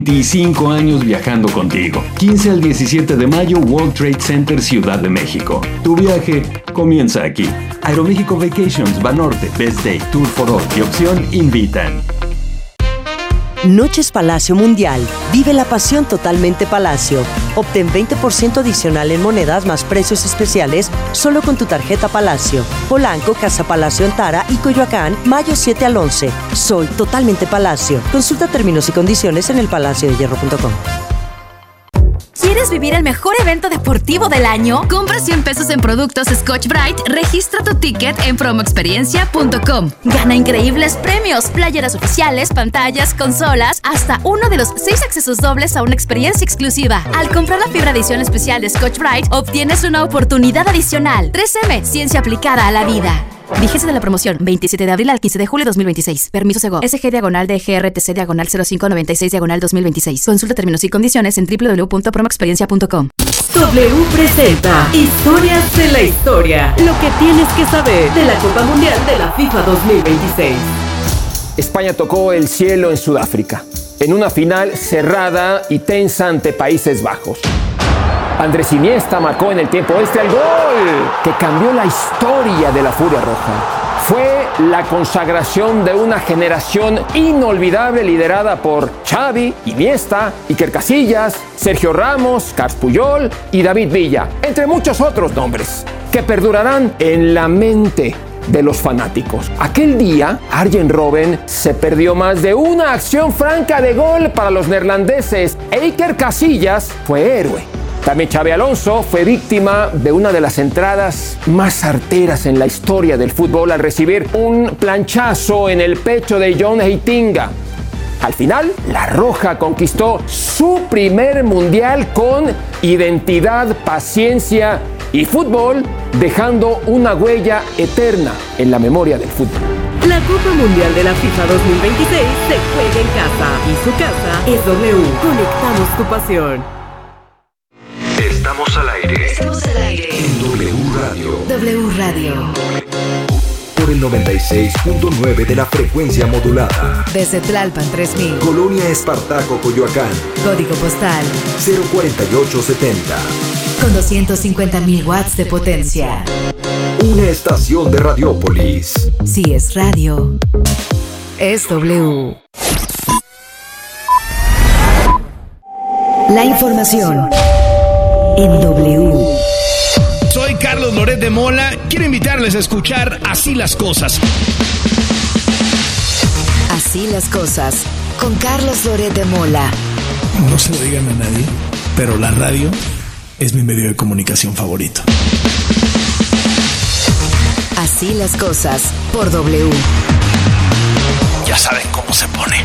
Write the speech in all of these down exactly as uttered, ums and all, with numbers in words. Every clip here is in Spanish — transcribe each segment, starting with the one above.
veinticinco años viajando contigo. quince al diecisiete de mayo, World Trade Center, Ciudad de México. Tu viaje comienza aquí. Aeroméxico Vacations, Banorte, Best Day, Tour for All y Opción invitan. Noches Palacio Mundial. Vive la pasión totalmente Palacio. Obtén veinte por ciento adicional en monedas más precios especiales solo con tu tarjeta Palacio. Polanco, Casa Palacio en Tara y Coyoacán, mayo siete al once. Soy totalmente Palacio. Consulta términos y condiciones en el palacio de hierro punto com. ¿Quieres vivir el mejor evento deportivo del año? Compra cien pesos en productos Scotch-Brite, registra tu ticket en promo experiencia punto com. Gana increíbles premios, playeras oficiales, pantallas, consolas, hasta uno de los seis accesos dobles a una experiencia exclusiva. Al comprar la fibra edición especial de Scotch-Brite, obtienes una oportunidad adicional. tres eme, ciencia aplicada a la vida. Vigencia de la promoción, veintisiete de abril al quince de julio de dos mil veintiséis. Permiso Segov. S G diagonal D G R T C diagonal cero cinco noventa y seis diagonal dos mil veintiséis. Consulta términos y condiciones en doble u doble u doble u punto promo experiencia punto com. W presenta Historias de la Historia. Lo que tienes que saber de la Copa Mundial de la FIFA dos mil veintiséis. España tocó el cielo en Sudáfrica, en una final cerrada y tensa ante Países Bajos. Andrés Iniesta marcó en el tiempo extra el gol que cambió la historia de la Furia Roja. Fue la consagración de una generación inolvidable liderada por Xavi, Iniesta, Iker Casillas, Sergio Ramos, Carles Puyol y David Villa, entre muchos otros nombres, que perdurarán en la mente de los fanáticos. Aquel día, Arjen Robben se perdió más de una acción franca de gol para los neerlandeses e Iker Casillas fue héroe. También Xabi Alonso fue víctima de una de las entradas más arteras en la historia del fútbol al recibir un planchazo en el pecho de John Heitinga. Al final, la Roja conquistó su primer mundial con identidad, paciencia y fútbol, dejando una huella eterna en la memoria del fútbol. La Copa Mundial de la FIFA dos mil veintiséis se juega en casa y su casa es W. Conectamos tu pasión. Estamos al aire. Estamos al aire. En W Radio. W Radio. Por el noventa y seis punto nueve de la frecuencia modulada. Desde Tlalpan tres mil. Colonia Espartaco, Coyoacán. Código postal cero cuarenta y ocho setenta. con doscientos cincuenta mil watts de potencia. Una estación de Radiópolis. Si es radio, es W. La información en W. Soy Carlos Loret de Mola. Quiero invitarles a escuchar Así las Cosas. Así las cosas, con Carlos Loret de Mola. No se lo digan a nadie, pero la radio es mi medio de comunicación favorito. Así las cosas, por W. Ya saben cómo se pone.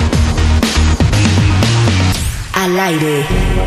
Al aire.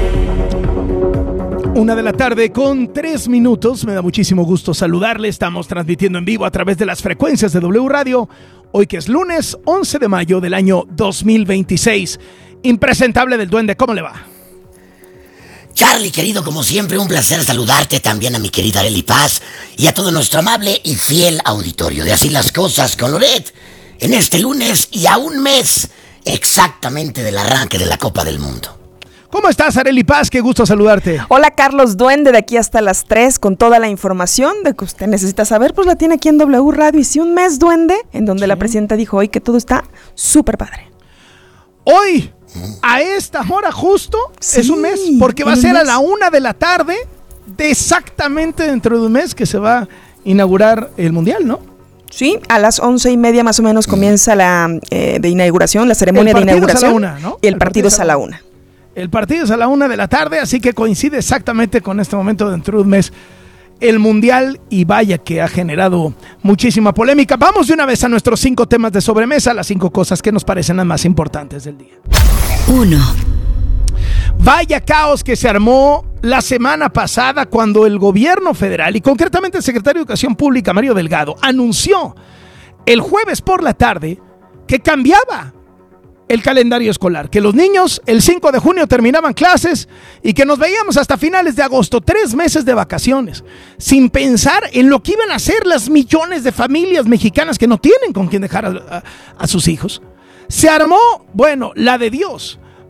Una de la tarde con tres minutos. Me da muchísimo gusto saludarle. Estamos transmitiendo en vivo a través de las frecuencias de W Radio. Hoy que es lunes once de mayo del año dos mil veintiséis. Impresentable del Duende, ¿cómo le va? Charlie, querido, como siempre, un placer saludarte, también a mi querida Arely Paz y a todo nuestro amable y fiel auditorio de Así las Cosas con Loret, en este lunes y a un mes exactamente del arranque de la Copa del Mundo. ¿Cómo estás, Arely Paz? Qué gusto saludarte. Hola, Carlos Duende, de aquí hasta las tres, con toda la información de que usted necesita saber, pues la tiene aquí en W Radio. Y si un mes, Duende, en donde sí. La presidenta dijo hoy que todo está súper padre. Hoy, a esta hora justo, sí, es un mes, porque va a ser a la una de la tarde, de exactamente dentro de un mes que se va a inaugurar el Mundial, ¿no? Sí, a las once y media más o menos comienza la eh, de inauguración, la ceremonia de inauguración. El partido es a la una, ¿no? Y el, el partido, partido es a la una. El partido es a la una de la tarde, así que coincide exactamente con este momento dentro de un mes el Mundial, y vaya que ha generado muchísima polémica. Vamos de una vez a nuestros cinco temas de sobremesa, las cinco cosas que nos parecen las más importantes del día. Uno. Vaya caos que se armó la semana pasada cuando el gobierno federal y concretamente el secretario de Educación Pública, Mario Delgado, anunció el jueves por la tarde que cambiaba el calendario escolar, que los niños el cinco de junio terminaban clases y que nos veíamos hasta finales de agosto, tres meses de vacaciones, sin pensar en lo que iban a hacer las millones de familias mexicanas que no tienen con quién dejar a, a, a sus hijos. Se armó, bueno, la de Dios,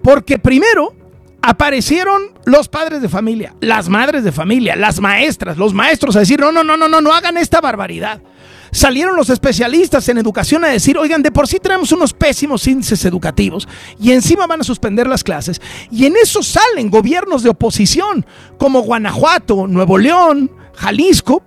Porque primero aparecieron los padres de familia, las madres de familia, las maestras, los maestros a decir, no, no, no, no, no, no hagan esta barbaridad. Salieron los especialistas en educación a decir, oigan, de por sí tenemos unos pésimos índices educativos y encima van a suspender las clases. Y en eso salen gobiernos de oposición como Guanajuato, Nuevo León, Jalisco,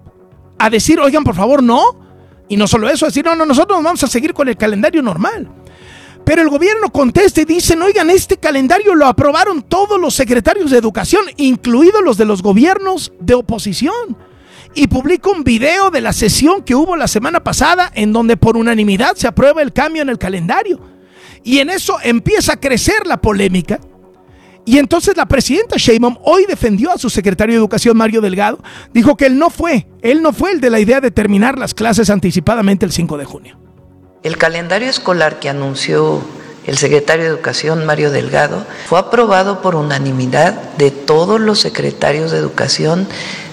a decir, oigan, por favor, no. Y no solo eso, a decir, no, no, nosotros vamos a seguir con el calendario normal. Pero el gobierno contesta y dicen, oigan, este calendario lo aprobaron todos los secretarios de educación, incluidos los de los gobiernos de oposición. Y publica un video de la sesión que hubo la semana pasada en donde por unanimidad se aprueba el cambio en el calendario. Y en eso empieza a crecer la polémica. Y entonces la presidenta Sheinbaum hoy defendió a su secretario de Educación, Mario Delgado. Dijo que él no fue, él no fue el de la idea de terminar las clases anticipadamente el cinco de junio. El calendario escolar que anunció el secretario de Educación, Mario Delgado, fue aprobado por unanimidad de todos los secretarios de Educación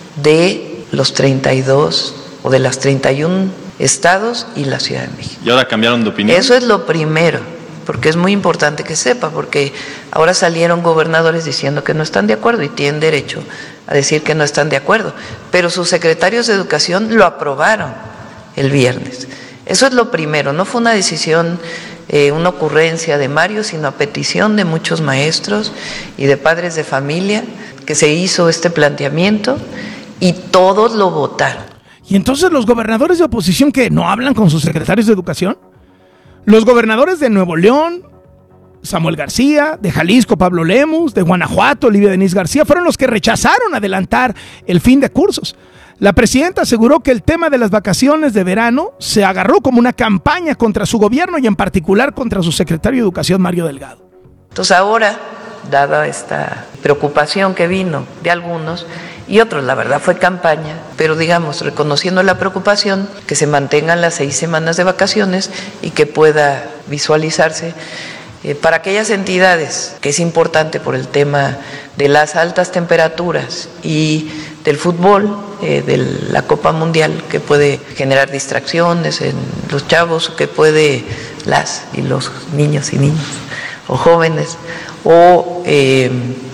de los treinta y dos o de las treinta y uno estados y la Ciudad de México. ¿Y ahora cambiaron de opinión? Eso es lo primero, porque es muy importante que sepa, porque ahora salieron gobernadores diciendo que no están de acuerdo y tienen derecho a decir que no están de acuerdo, pero sus secretarios de Educación lo aprobaron el viernes. Eso es lo primero, no fue una decisión, eh, una ocurrencia de Mario, sino a petición de muchos maestros y de padres de familia que se hizo este planteamiento y todos lo votaron. ¿Y entonces los gobernadores de oposición que no hablan con sus secretarios de Educación? Los gobernadores de Nuevo León, Samuel García, de Jalisco, Pablo Lemus, de Guanajuato, Olivia Denise García, fueron los que rechazaron adelantar el fin de cursos. La presidenta aseguró que el tema de las vacaciones de verano se agarró como una campaña contra su gobierno y en particular contra su secretario de Educación, Mario Delgado. Entonces ahora, dada esta preocupación que vino de algunos y otros, la verdad fue campaña, pero digamos, reconociendo la preocupación, que se mantengan las seis semanas de vacaciones y que pueda visualizarse eh, para aquellas entidades, que es importante por el tema de las altas temperaturas y del fútbol, eh, de la Copa Mundial, que puede generar distracciones en los chavos, que puede las y los niños y niñas o jóvenes, o eh,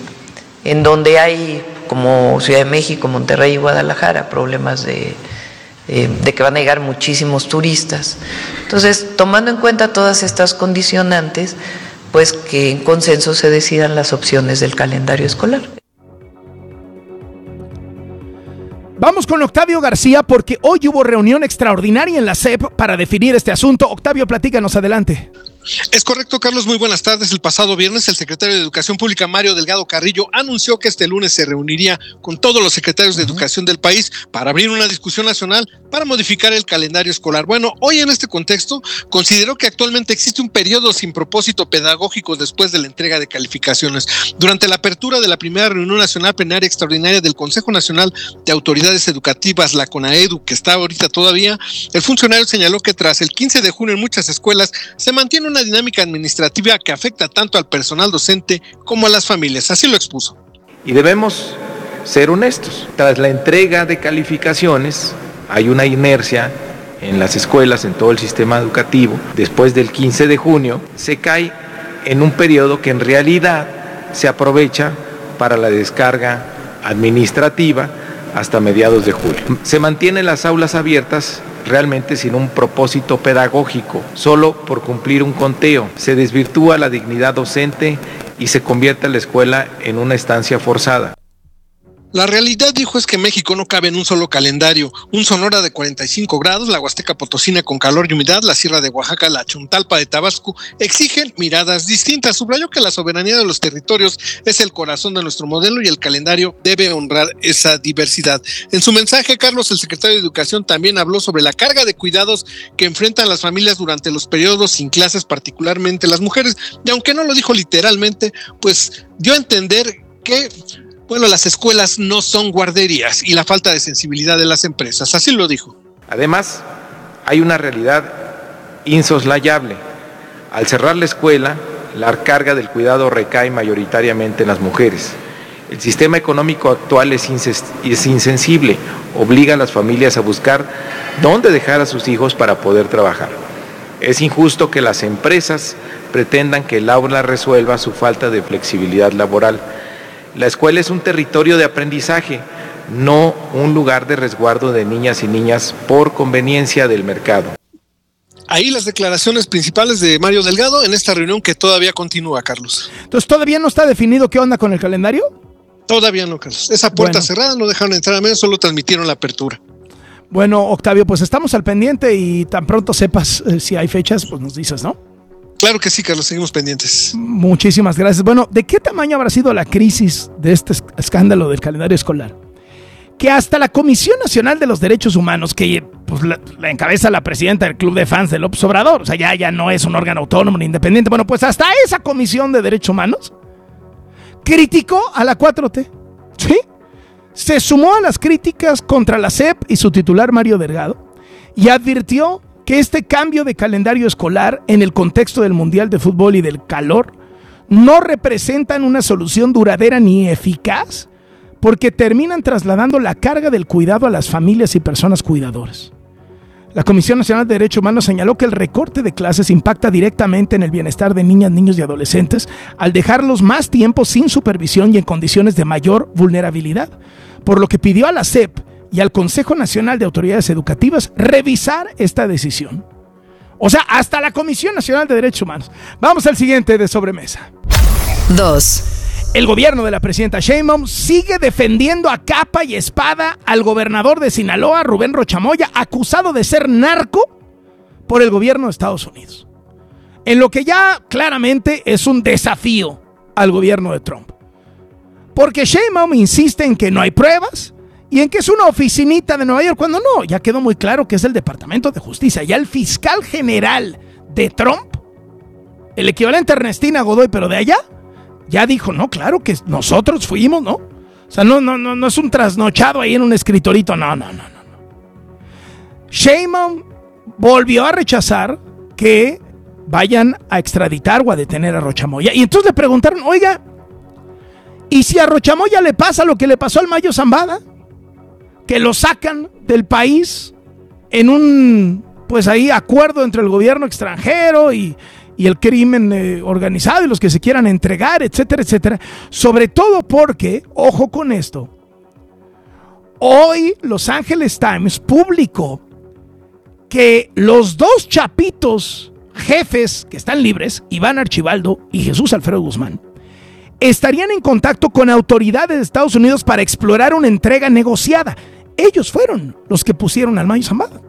en donde hay, como Ciudad de México, Monterrey y Guadalajara, problemas de, eh, de que van a llegar muchísimos turistas. Entonces, tomando en cuenta todas estas condicionantes, pues que en consenso se decidan las opciones del calendario escolar. Vamos con Octavio García porque hoy hubo reunión extraordinaria en la S E P para definir este asunto. Octavio, platícanos, adelante. Es correcto, Carlos, muy buenas tardes. El pasado viernes el secretario de Educación Pública, Mario Delgado Carrillo, anunció que este lunes se reuniría con todos los secretarios de Educación del país para abrir una discusión nacional para modificar el calendario escolar. Bueno, hoy en este contexto consideró que actualmente existe un periodo sin propósito pedagógico después de la entrega de calificaciones. Durante la apertura de la primera reunión nacional plenaria extraordinaria del Consejo Nacional de Autoridades Educativas, la CONAEDU, que está ahorita todavía, el funcionario señaló que tras el quince de junio en muchas escuelas se mantiene una dinámica administrativa que afecta tanto al personal docente como a las familias. Así lo expuso. Y debemos ser honestos. Tras la entrega de calificaciones hay una inercia en las escuelas, en todo el sistema educativo. Después del quince de junio se cae en un periodo que en realidad se aprovecha para la descarga administrativa hasta mediados de julio. Se mantienen las aulas abiertas realmente sin un propósito pedagógico, solo por cumplir un conteo. Se desvirtúa la dignidad docente y se convierte la escuela en una estancia forzada. La realidad, dijo, es que México no cabe en un solo calendario. Un Sonora de cuarenta y cinco grados, la Huasteca Potosina con calor y humedad, la Sierra de Oaxaca, la Chontalpa de Tabasco, exigen miradas distintas. Subrayó que la soberanía de los territorios es el corazón de nuestro modelo y el calendario debe honrar esa diversidad. En su mensaje, Carlos, el secretario de Educación, también habló sobre la carga de cuidados que enfrentan las familias durante los periodos sin clases, particularmente las mujeres. Y aunque no lo dijo literalmente, pues dio a entender que bueno, las escuelas no son guarderías y la falta de sensibilidad de las empresas, así lo dijo. Además, hay una realidad insoslayable. Al cerrar la escuela, la carga del cuidado recae mayoritariamente en las mujeres. El sistema económico actual es, inses- es insensible, obliga a las familias a buscar dónde dejar a sus hijos para poder trabajar. Es injusto que las empresas pretendan que el aula resuelva su falta de flexibilidad laboral. La escuela es un territorio de aprendizaje, no un lugar de resguardo de niñas y niñas por conveniencia del mercado. Ahí las declaraciones principales de Mario Delgado en esta reunión que todavía continúa, Carlos. Entonces, ¿todavía no está definido qué onda con el calendario? Todavía no, Carlos. Esa puerta bueno. cerrada, no dejaron entrar a menos, solo transmitieron la apertura. Bueno, Octavio, pues estamos al pendiente y tan pronto sepas eh, si hay fechas, pues nos dices, ¿no? Claro que sí, Carlos, seguimos pendientes. Muchísimas gracias. Bueno, ¿de qué tamaño habrá sido la crisis de este escándalo del calendario escolar? Que hasta la Comisión Nacional de los Derechos Humanos, que pues, la, la encabeza la presidenta del Club de Fans de López Obrador, o sea, ya, ya no es un órgano autónomo ni independiente, bueno, pues hasta esa Comisión de Derechos Humanos criticó a la cuatro T, ¿sí? Se sumó a las críticas contra la S E P y su titular Mario Delgado y advirtió que este cambio de calendario escolar en el contexto del Mundial de Fútbol y del calor no representan una solución duradera ni eficaz porque terminan trasladando la carga del cuidado a las familias y personas cuidadoras. La Comisión Nacional de Derechos Humanos señaló que el recorte de clases impacta directamente en el bienestar de niñas, niños y adolescentes al dejarlos más tiempo sin supervisión y en condiciones de mayor vulnerabilidad, por lo que pidió a la S E P y al Consejo Nacional de Autoridades Educativas revisar esta decisión. O sea, hasta la Comisión Nacional de Derechos Humanos. Vamos al siguiente de sobremesa. dos. El gobierno de la presidenta Sheinbaum sigue defendiendo a capa y espada al gobernador de Sinaloa, Rubén Rocha Moya, acusado de ser narco por el gobierno de Estados Unidos. En lo que ya claramente es un desafío al gobierno de Trump. Porque Sheinbaum insiste en que no hay pruebas y en que es una oficinita de Nueva York, cuando no, ya quedó muy claro que es el Departamento de Justicia. Ya el fiscal general de Trump, el equivalente a Ernestina Godoy, pero de allá, ya dijo, no, claro que nosotros fuimos, ¿no? O sea, no, no, no, no es un trasnochado ahí en un escritorito, no, no, no, no. Sheinbaum volvió a rechazar que vayan a extraditar o a detener a Rocha Moya. Y entonces le preguntaron, oiga, ¿y si a Rocha Moya le pasa lo que le pasó al Mayo Zambada? Que lo sacan del país en un, pues ahí, acuerdo entre el gobierno extranjero y... y el crimen eh, organizado y los que se quieran entregar, etcétera, etcétera. Sobre todo porque, ojo con esto, hoy Los Angeles Times publicó que los dos chapitos jefes que están libres, Iván Archibaldo y Jesús Alfredo Guzmán, estarían en contacto con autoridades de Estados Unidos para explorar una entrega negociada. Ellos fueron los que pusieron al Mayo Zambada.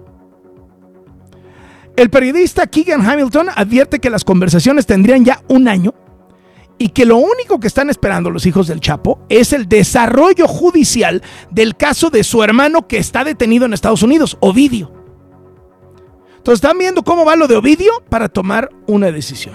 El periodista Keegan Hamilton advierte que las conversaciones tendrían ya un año y que lo único que están esperando los hijos del Chapo es el desarrollo judicial del caso de su hermano que está detenido en Estados Unidos, Ovidio. Entonces están viendo cómo va lo de Ovidio para tomar una decisión.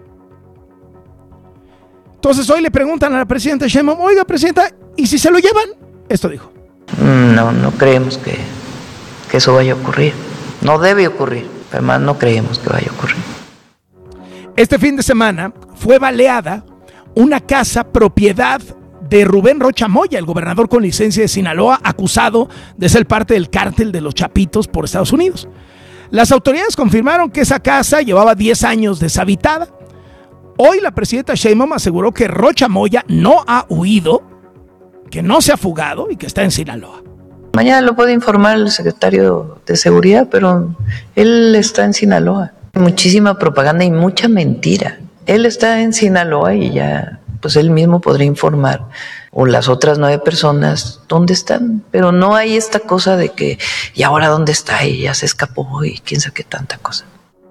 Entonces hoy le preguntan a la presidenta Sheinbaum, oiga, presidenta, ¿y si se lo llevan? Esto dijo. No, no creemos que, que eso vaya a ocurrir. No debe ocurrir. Además, no creemos que vaya a ocurrir. Este fin de semana fue baleada una casa propiedad de Rubén Rocha Moya, el gobernador con licencia de Sinaloa, acusado de ser parte del cártel de los Chapitos por Estados Unidos. Las autoridades confirmaron que esa casa llevaba diez años deshabitada. Hoy la presidenta Sheinbaum aseguró que Rocha Moya no ha huido, que no se ha fugado y que está en Sinaloa. Mañana lo puede informar el secretario de Seguridad, pero él está en Sinaloa. Muchísima propaganda y mucha mentira. Él está en Sinaloa y ya, pues él mismo podría informar, o las otras nueve personas, dónde están. Pero no hay esta cosa de que, ¿y ahora dónde está? Y ya se escapó y quién sabe qué tanta cosa.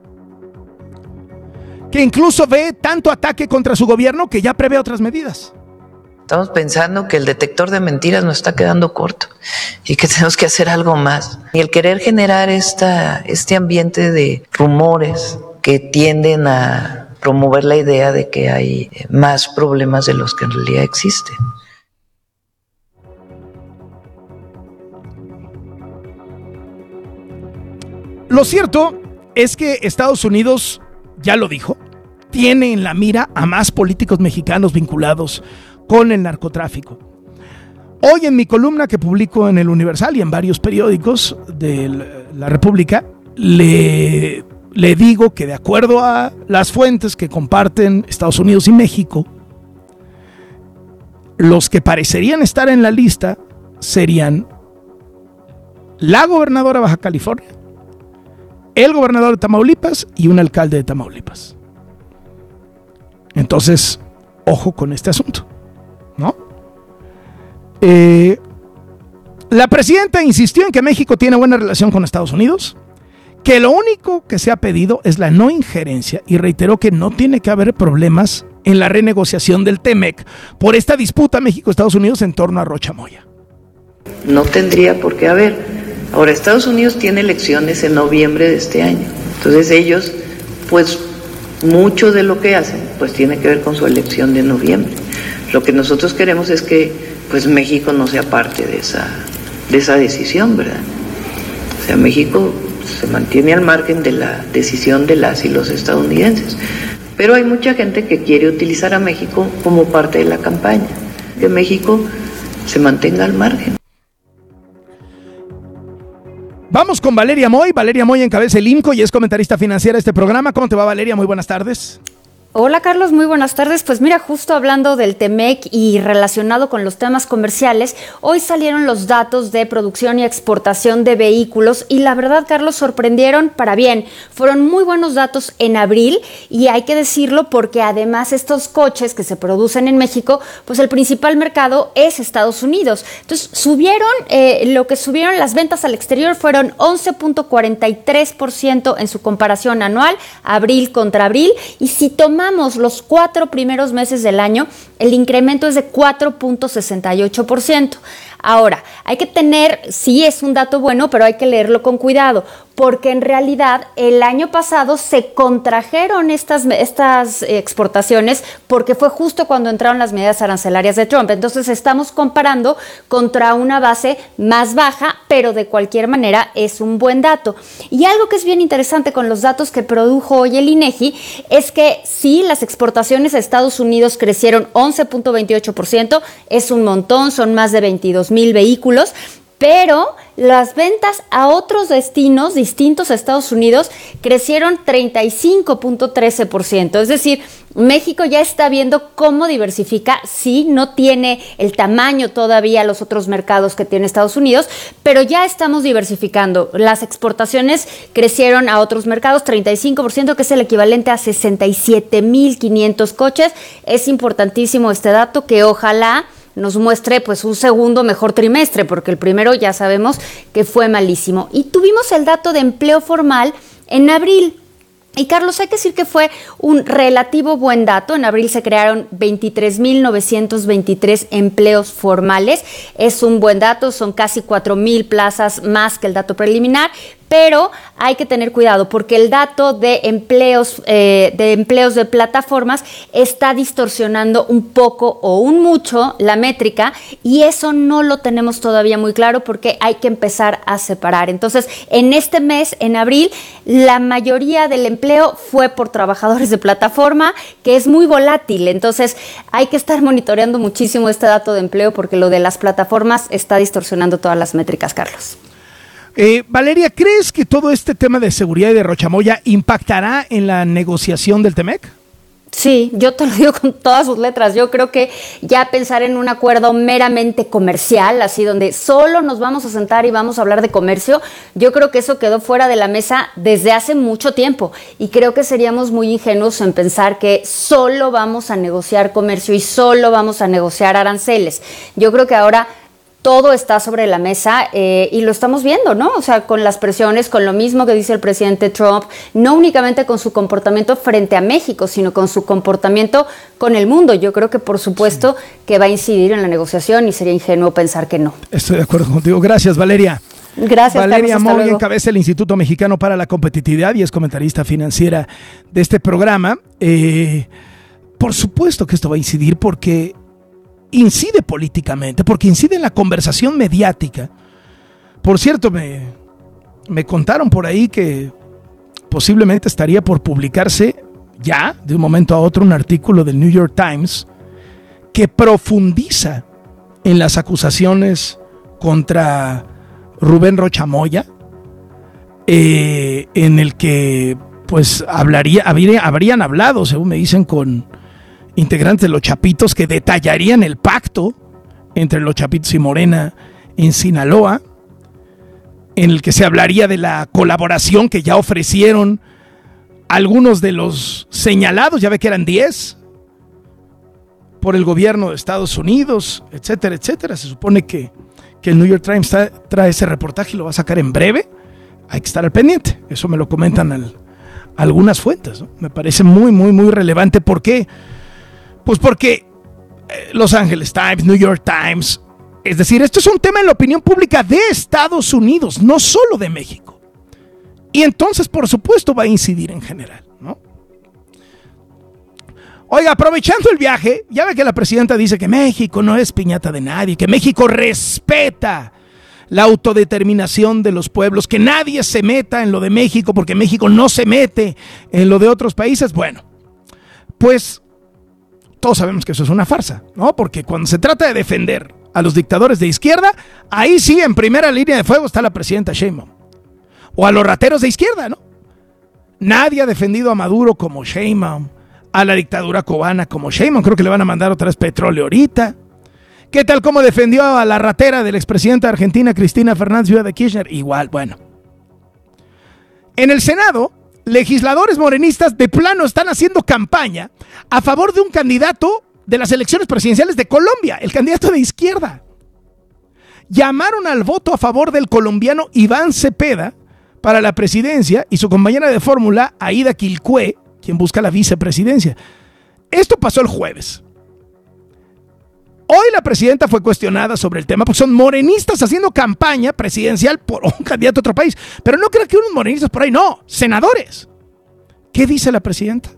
Que incluso ve tanto ataque contra su gobierno que ya prevé otras medidas. Estamos pensando que el detector de mentiras nos está quedando corto y que tenemos que hacer algo más. Y el querer generar esta, este ambiente de rumores que tienden a promover la idea de que hay más problemas de los que en realidad existen. Lo cierto es que Estados Unidos, ya lo dijo, tiene en la mira a más políticos mexicanos vinculados con el narcotráfico. Hoy en mi columna que publico en El Universal y en varios periódicos de la República, le, le digo que de acuerdo a las fuentes que comparten Estados Unidos y México, los que parecerían estar en la lista serían la gobernadora de Baja California, el gobernador de Tamaulipas y un alcalde de Tamaulipas. Entonces, ojo con este asunto, ¿no? Eh, la presidenta insistió en que México tiene buena relación con Estados Unidos, que lo único que se ha pedido es la no injerencia y reiteró que no tiene que haber problemas en la renegociación del T-M E C por esta disputa México-Estados Unidos en torno a Rocha Moya. No tendría por qué haber. Ahora, Estados Unidos tiene elecciones en noviembre de este año. Entonces ellos, pues, mucho de lo que hacen, pues tiene que ver con su elección de noviembre. Lo que nosotros queremos es que, pues, México no sea parte de esa, de esa decisión, ¿verdad? O sea, México se mantiene al margen de la decisión de las y los estadounidenses. Pero hay mucha gente que quiere utilizar a México como parte de la campaña. Que México se mantenga al margen. Vamos con Valeria Moy. Valeria Moy encabeza el I M C O y es comentarista financiera de este programa. ¿Cómo te va, Valeria? Muy buenas tardes. Hola Carlos, muy buenas tardes. Pues mira, justo hablando del T M E C y relacionado con los temas comerciales, hoy salieron los datos de producción y exportación de vehículos y la verdad, Carlos, sorprendieron para bien. Fueron muy buenos datos en abril y hay que decirlo porque además estos coches que se producen en México, pues el principal mercado es Estados Unidos. Entonces subieron, eh, lo que subieron las ventas al exterior fueron once punto cuarenta y tres por ciento en su comparación anual, abril contra abril, y si tomamos los cuatro primeros meses del año, el incremento es de cuatro punto sesenta y ocho por ciento. Ahora, hay que tener, sí es un dato bueno, pero hay que leerlo con cuidado, porque en realidad el año pasado se contrajeron estas, estas exportaciones porque fue justo cuando entraron las medidas arancelarias de Trump. Entonces estamos comparando contra una base más baja, pero de cualquier manera es un buen dato. Y algo que es bien interesante con los datos que produjo hoy el INEGI es que sí, las exportaciones a Estados Unidos crecieron once punto veintiocho por ciento, es un montón, son más de veintidós mil vehículos, pero las ventas a otros destinos distintos a Estados Unidos crecieron treinta y cinco punto trece por ciento. Es decir, México ya está viendo cómo diversifica. Sí, no tiene el tamaño todavía los otros mercados que tiene Estados Unidos, pero ya estamos diversificando. Las exportaciones crecieron a otros mercados treinta y cinco por ciento, que es el equivalente a sesenta y siete mil quinientos coches. Es importantísimo este dato que ojalá nos muestre pues un segundo mejor trimestre, porque el primero ya sabemos que fue malísimo. Y tuvimos el dato de empleo formal en abril. Y Carlos, hay que decir que fue un relativo buen dato. En abril se crearon veintitrés mil novecientos veintitrés empleos formales. Es un buen dato, son casi cuatro mil plazas más que el dato preliminar. Pero hay que tener cuidado porque el dato de empleos, eh, de empleos de plataformas está distorsionando un poco o un mucho la métrica y eso no lo tenemos todavía muy claro porque hay que empezar a separar. Entonces, en este mes, en abril, la mayoría del empleo fue por trabajadores de plataforma, que es muy volátil. Entonces, hay que estar monitoreando muchísimo este dato de empleo porque lo de las plataformas está distorsionando todas las métricas, Carlos. Eh, Valeria, ¿crees que todo este tema de seguridad y de Rocha Moya impactará en la negociación del T M E C? Sí, yo te lo digo con todas sus letras. Yo creo que ya pensar en un acuerdo meramente comercial, así donde solo nos vamos a sentar y vamos a hablar de comercio, yo creo que eso quedó fuera de la mesa desde hace mucho tiempo. Y creo que seríamos muy ingenuos en pensar que solo vamos a negociar comercio y solo vamos a negociar aranceles. Yo creo que ahora todo está sobre la mesa eh, y lo estamos viendo, ¿no? O sea, con las presiones, con lo mismo que dice el presidente Trump, no únicamente con su comportamiento frente a México, sino con su comportamiento con el mundo. Yo creo que, por supuesto, sí, que va a incidir en la negociación y sería ingenuo pensar que no. Estoy de acuerdo contigo. Gracias, Valeria. Gracias, Valeria Carlos, Moy encabeza el Instituto Mexicano para la Competitividad y es comentarista financiera de este programa. Eh, por supuesto que esto va a incidir porque incide políticamente, porque incide en la conversación mediática. Por cierto, me, me contaron por ahí que posiblemente estaría por publicarse ya, de un momento a otro, un artículo del New York Times que profundiza en las acusaciones contra Rubén Rocha Moya, eh, en el que pues hablaría, habría, habrían hablado, según me dicen, con integrantes de los Chapitos que detallarían el pacto entre los Chapitos y Morena en Sinaloa, en el que se hablaría de la colaboración que ya ofrecieron algunos de los señalados, ya ve que eran diez, por el gobierno de Estados Unidos, etcétera, etcétera. Se supone que, que el New York Times trae, trae ese reportaje y lo va a sacar en breve. Hay que estar al pendiente. Eso me lo comentan al, algunas fuentes, ¿no? Me parece muy, muy, muy relevante. ¿Por qué? Pues porque eh, Los Angeles Times, New York Times, es decir, esto es un tema en la opinión pública de Estados Unidos, no solo de México. Y entonces, por supuesto, va a incidir en general, ¿no? Oiga, aprovechando el viaje, ya ve que la presidenta dice que México no es piñata de nadie, que México respeta la autodeterminación de los pueblos, que nadie se meta en lo de México porque México no se mete en lo de otros países. Bueno, pues todos sabemos que eso es una farsa, ¿no? Porque cuando se trata de defender a los dictadores de izquierda, ahí sí, en primera línea de fuego está la presidenta Sheinbaum. O a los rateros de izquierda, ¿no? Nadie ha defendido a Maduro como Sheinbaum, a la dictadura cubana como Sheinbaum. Creo que le van a mandar otra vez petróleo ahorita. ¿Qué tal como defendió a la ratera del expresidente de Argentina, Cristina Fernández de Kirchner? Igual, bueno. En el Senado, legisladores morenistas de plano están haciendo campaña a favor de un candidato de las elecciones presidenciales de Colombia, el candidato de izquierda. Llamaron al voto a favor del colombiano Iván Cepeda para la presidencia y su compañera de fórmula, Aida Quilcué, quien busca la vicepresidencia. Esto pasó el jueves. Hoy la presidenta fue cuestionada sobre el tema porque son morenistas haciendo campaña presidencial por un candidato a otro país. Pero no crean que unos morenistas por ahí, no, senadores. ¿Qué dice la presidenta?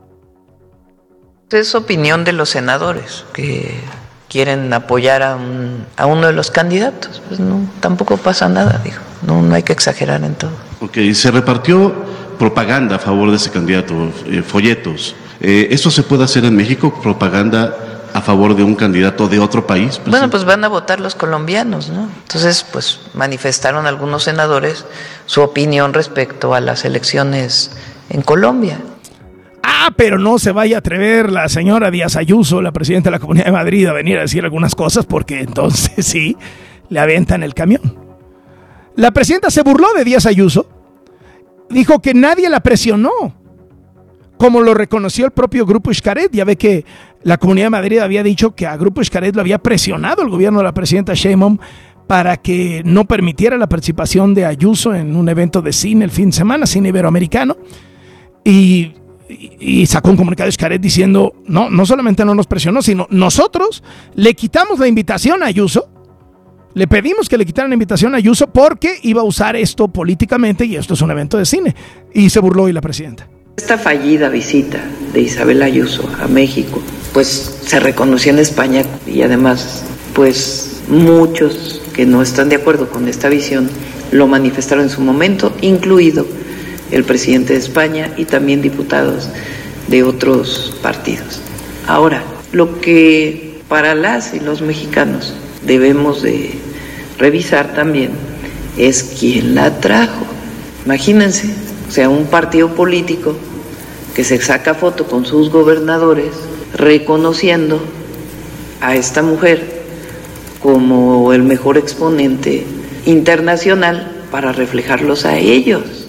Es opinión de los senadores que quieren apoyar a, un, a uno de los candidatos. Pues no, tampoco pasa nada, dijo. No, no hay que exagerar en todo. Ok, se repartió propaganda a favor de ese candidato, eh, folletos. Eh, ¿Eso se puede hacer en México, propaganda a favor de un candidato de otro país? Presidente? Bueno, pues van a votar los colombianos, ¿no? Entonces, pues manifestaron algunos senadores su opinión respecto a las elecciones en Colombia. Ah, pero no se vaya a atrever la señora Díaz Ayuso, la presidenta de la Comunidad de Madrid, a venir a decir algunas cosas, porque entonces sí, le aventan el camión. La presidenta se burló de Díaz Ayuso, dijo que nadie la presionó, como lo reconoció el propio Grupo Xcaret. Ya ve que la Comunidad de Madrid había dicho que a Grupo Xcaret lo había presionado el gobierno de la presidenta Sheinbaum para que no permitiera la participación de Ayuso en un evento de cine el fin de semana, cine iberoamericano, y, y sacó un comunicado de Xcaret diciendo, no, no solamente no nos presionó, sino nosotros le quitamos la invitación a Ayuso, le pedimos que le quitaran la invitación a Ayuso porque iba a usar esto políticamente y esto es un evento de cine, y se burló hoy la presidenta. Esta fallida visita de Isabel Ayuso a México, pues se reconoció en España y además, pues muchos que no están de acuerdo con esta visión lo manifestaron en su momento, incluido el presidente de España y también diputados de otros partidos. Ahora, lo que para las y los mexicanos debemos de revisar también es quién la trajo. Imagínense, o sea, un partido político que se saca foto con sus gobernadores reconociendo a esta mujer como el mejor exponente internacional para reflejarlos a ellos.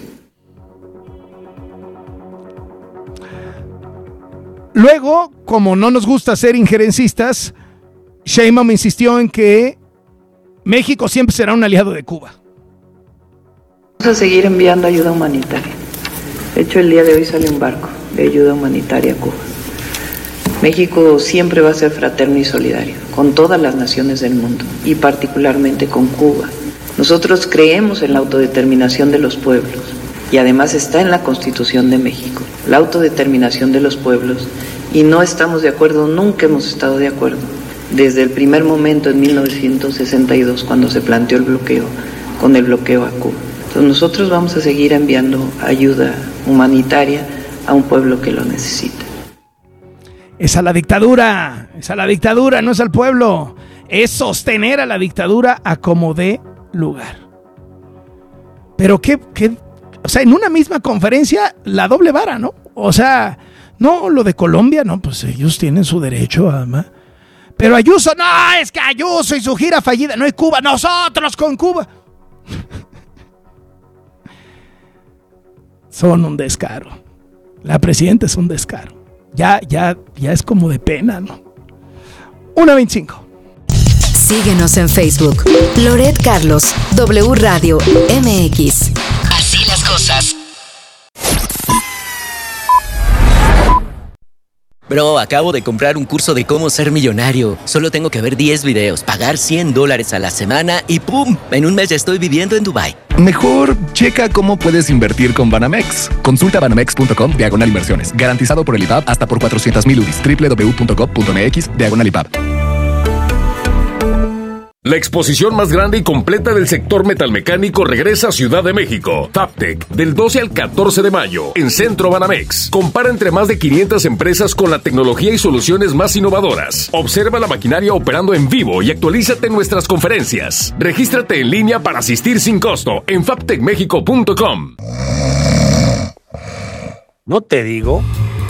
Luego, como no nos gusta ser injerencistas, Sheinbaum insistió en que México siempre será un aliado de Cuba. Vamos a seguir enviando ayuda humanitaria. De hecho, el día de hoy sale un barco de ayuda humanitaria a Cuba. México siempre va a ser fraterno y solidario con todas las naciones del mundo y particularmente con Cuba. Nosotros creemos en la autodeterminación de los pueblos y además está en la Constitución de México, la autodeterminación de los pueblos, y no estamos de acuerdo, nunca hemos estado de acuerdo, desde el primer momento en mil novecientos sesenta y dos cuando se planteó el bloqueo, con el bloqueo a Cuba. Entonces nosotros vamos a seguir enviando ayuda humanitaria a un pueblo que lo necesita. Es a la dictadura, es a la dictadura, no es al pueblo. Es sostener a la dictadura a como dé lugar. Pero qué, qué, o sea, en una misma conferencia, la doble vara, ¿no? O sea, no, lo de Colombia, no, pues ellos tienen su derecho, además. Pero Ayuso, no, es que Ayuso y su gira fallida, no hay Cuba, nosotros con Cuba. Son un descaro. La presidenta es un descaro. Ya, ya, ya es como de pena, ¿no? una veinticinco. Síguenos en Facebook. Loret Carlos, W Radio M X. Así las cosas. Bro, acabo de comprar un curso de cómo ser millonario. Solo tengo que ver diez videos, pagar cien dólares a la semana y ¡pum! En un mes ya estoy viviendo en Dubái. Mejor checa cómo puedes invertir con Banamex. Consulta banamex.com diagonal inversiones. Garantizado por el I B A B hasta por cuatrocientos mil U D I s. doble u doble u doble u punto gov punto mx diagonal I B A B. La exposición más grande y completa del sector metalmecánico regresa a Ciudad de México. Fabtech, del doce al catorce de mayo, en Centro Banamex. Compara entre más de quinientas empresas con la tecnología y soluciones más innovadoras. Observa la maquinaria operando en vivo y actualízate en nuestras conferencias. Regístrate en línea para asistir sin costo en fabtech mexico punto com. ¿No te digo?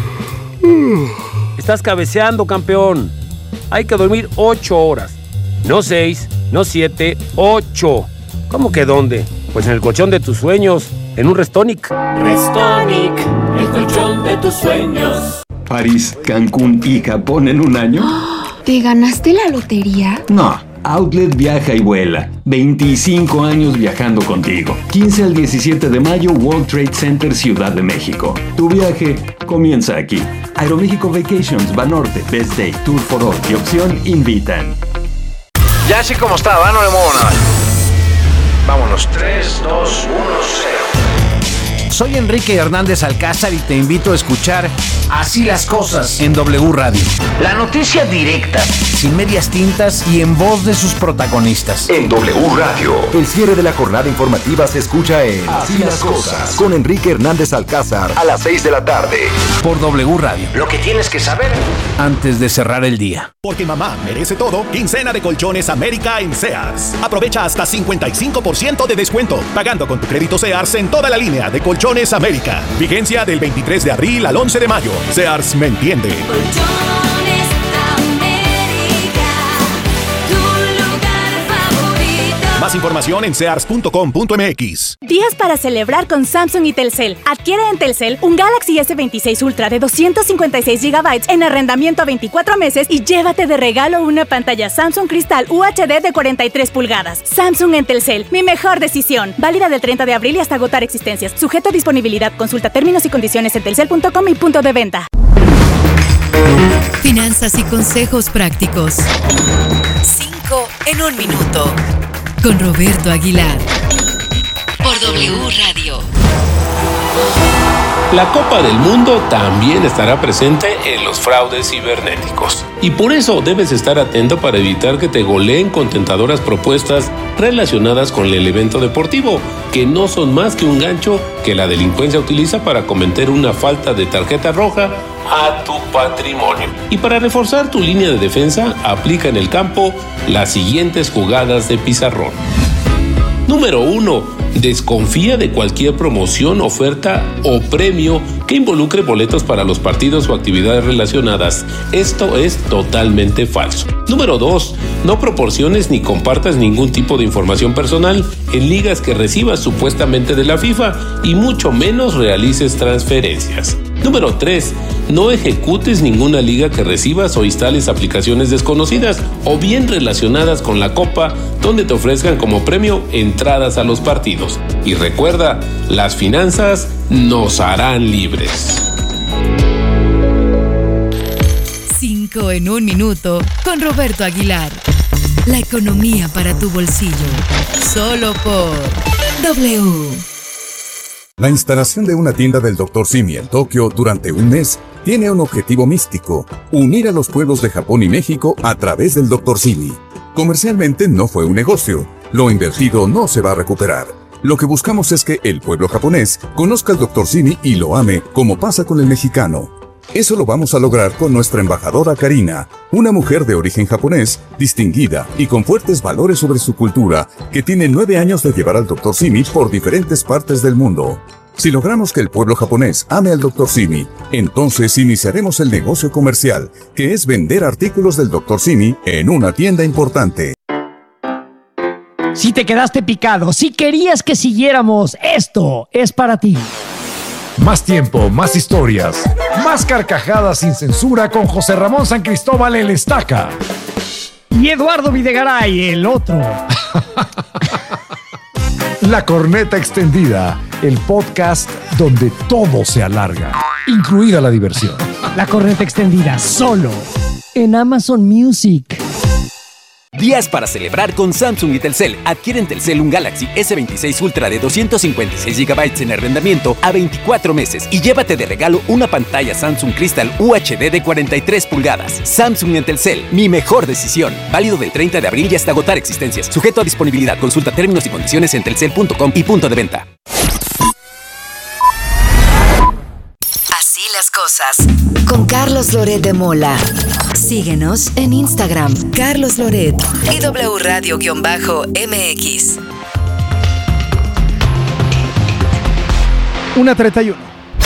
Estás cabeceando, campeón. Hay que dormir ocho horas. No seis, no siete, ocho. ¿Cómo que dónde? Pues en el colchón de tus sueños, en un Restonic. Restonic, el colchón de tus sueños. París, Cancún y Japón en un año. ¿Te ganaste la lotería? No, Outlet viaja y vuela. veinticinco años viajando contigo. quince al diecisiete de mayo, World Trade Center, Ciudad de México. Tu viaje comienza aquí. Aeroméxico Vacations, Banorte, Best Day, Tour for All y Opción invitan. Ya así como está, ¿va? No le muevo nada. Vámonos. tres, dos, uno, cero. Soy Enrique Hernández Alcázar y te invito a escuchar Así las cosas en W Radio. La noticia directa, sin medias tintas y en voz de sus protagonistas. En W Radio, el cierre de la jornada informativa se escucha en Así las cosas con Enrique Hernández Alcázar a las seis de la tarde. Por W Radio. Lo que tienes que saber antes de cerrar el día. Porque mamá merece todo, quincena de Colchones América en Sears. Aprovecha hasta cincuenta y cinco por ciento de descuento, pagando con tu crédito Sears en toda la línea de Colchones América. Vigencia del veintitrés de abril al once de mayo. Sears me entiende. Colchones América, tu lugar favorito. Más información en sears punto com punto m x. Días para celebrar con Samsung y Telcel. Adquiere en Telcel un Galaxy S veintiséis Ultra de doscientos cincuenta y seis gigabytes en arrendamiento a veinticuatro meses y llévate de regalo una pantalla Samsung Cristal U H D de cuarenta y tres pulgadas. Samsung en Telcel, mi mejor decisión. Válida del treinta de abril y hasta agotar existencias. Sujeto a disponibilidad. Consulta términos y condiciones en telcel punto com y punto de venta. Finanzas y consejos prácticos. Cinco en un minuto. Con Roberto Aguilar. Por W Radio. La Copa del Mundo también estará presente en los fraudes cibernéticos. Y por eso debes estar atento para evitar que te goleen con tentadoras propuestas relacionadas con el evento deportivo, que no son más que un gancho que la delincuencia utiliza para cometer una falta de tarjeta roja a tu patrimonio. Y para reforzar tu línea de defensa, aplica en el campo las siguientes jugadas de pizarrón. Número uno. Desconfía de cualquier promoción, oferta o premio que involucre boletos para los partidos o actividades relacionadas. Esto es totalmente falso. Número dos. No proporciones ni compartas ningún tipo de información personal en ligas que recibas supuestamente de la FIFA y mucho menos realices transferencias. Número tres. No ejecutes ninguna liga que recibas o instales aplicaciones desconocidas o bien relacionadas con la Copa donde te ofrezcan como premio entradas a los partidos. Y recuerda, las finanzas nos harán libres. Cinco en un minuto con Roberto Aguilar. La economía para tu bolsillo. Solo por W. La instalación de una tienda del doctor Simi en Tokio durante un mes tiene un objetivo místico: unir a los pueblos de Japón y México a través del doctor Simi. Comercialmente no fue un negocio. Lo invertido no se va a recuperar. Lo que buscamos es que el pueblo japonés conozca al doctor Simi y lo ame, como pasa con el mexicano. Eso lo vamos a lograr con nuestra embajadora Karina, una mujer de origen japonés, distinguida y con fuertes valores sobre su cultura, que tiene nueve años de llevar al doctor Simi por diferentes partes del mundo. Si logramos que el pueblo japonés ame al doctor Simi, entonces iniciaremos el negocio comercial, que es vender artículos del doctor Simi en una tienda importante. Si te quedaste picado, si querías que siguiéramos, esto es para ti. Más tiempo, más historias, más carcajadas sin censura con José Ramón San Cristóbal el Estaca. Y Eduardo Videgaray, el otro. La Corneta Extendida, el podcast donde todo se alarga, incluida la diversión. La Corneta Extendida, solo en Amazon Music. Días para celebrar con Samsung y Telcel. Adquiere en Telcel un Galaxy ese veintiséis Ultra de doscientos cincuenta y seis gigabytes en arrendamiento a veinticuatro meses y llévate de regalo una pantalla Samsung Crystal U H D de cuarenta y tres pulgadas. Samsung en Telcel, mi mejor decisión. Válido del treinta de abril y hasta agotar existencias. Sujeto a disponibilidad. Consulta términos y condiciones en telcel punto com y punto de venta. Así las cosas. Con Carlos Loret de Mola. Síguenos en Instagram, Carlos Loret y W Radio-M X. una treinta y uno.